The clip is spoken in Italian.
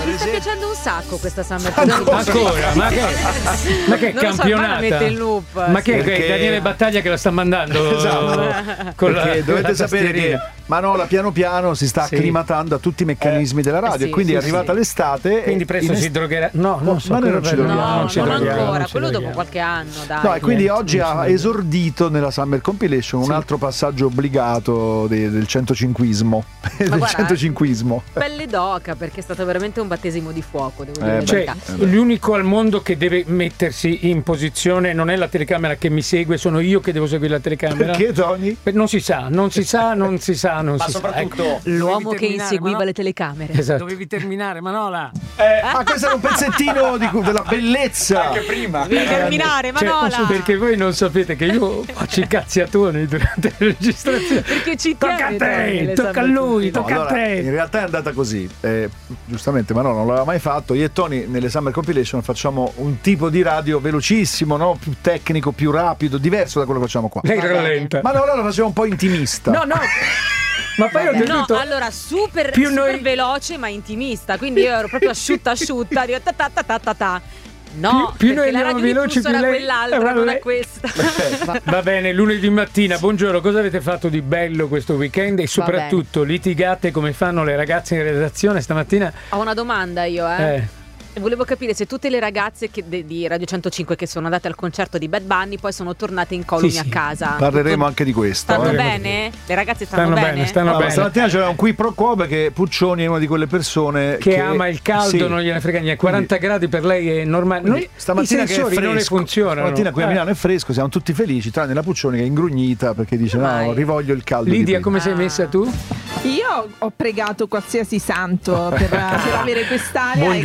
Mi sta piacendo un sacco questa Summer Ancora? Ma che non lo so, campionata? poi la mette in loop. Ma che Perché- Daniele Battaglia che la sta mandando? Esatto. Con la, Perché dovete la sapere che tastierina. Manola piano piano si sta Sì. acclimatando a tutti i meccanismi della radio sì, e quindi sì, è arrivata sì. l'estate. Quindi presto si drogherà. No, non so. Ma noi non ci quello droghiamo, No, non ci non droghiamo, ancora, non ci quello dopo droghiamo. qualche anno, dai. No, e quindi Niente, oggi non ci ha droghiamo. esordito nella Summer Compilation un altro passaggio obbligato del 105ismo. Del guarda, 105ismo. Pelle d'oca, perché è stato veramente un battesimo di fuoco, devo dire la Cioè, verità. l'unico al mondo che deve mettersi in posizione non è la telecamera che mi segue, sono io che devo seguire la telecamera. Perché, Tony? Non si sa. Ma soprattutto Ecco. L'uomo che Dovevi terminare, inseguiva Manola. le telecamere. Esatto. Dovevi terminare, Manola. Questo era un pezzettino della bellezza. anche prima. Devi terminare, Cioè, Manola. perché voi non sapete che io faccio i cazziatoni durante le registrazioni. Perché ci Tocca a tiene, te, Daniele, tocca a Summer lui, Compilation. tocca a Allora, te. in realtà è andata così. Giustamente, ma no, non l'aveva mai fatto. Io e Tony nelle Summer Compilation facciamo un tipo di radio velocissimo, no? Più tecnico, più rapido, diverso da quello che facciamo qua. Lei Va bene. rallenta. Ma allora lo faceva un po' intimista. No. Ma poi ho No, detto allora super, più super noi- veloce ma intimista, quindi io ero proprio asciutta, dico ta ta ta ta ta ta. No, più noi perché la andiamo radio di veloci, flusso più era lei- quell'altra, non lei- è questa. Va bene, lunedì mattina, buongiorno, cosa avete fatto di bello questo weekend e soprattutto litigate come fanno le ragazze in redazione stamattina? Ho una domanda io, E volevo capire se tutte le ragazze di Radio 105 che sono andate al concerto di Bad Bunny poi sono tornate incolume Sì, a sì. casa. Parleremo anche di questo. Stanno eh. bene? Le ragazze stanno bene? stanno Allora, bene. stamattina c'era un qui pro quo perché Puccioni è una di quelle persone Che ama il caldo, Sì. non gliene frega niente. 40 gradi per lei è normale. Quindi, stamattina I che è sensori non le fresco, funzionano. stamattina qui a Milano è fresco, siamo tutti felici, tranne la Puccioni che è ingrugnita perché dice no, Mai. rivoglio il caldo. di Lidia, prima. come sei messa tu? Io ho pregato qualsiasi santo per avere quest'area.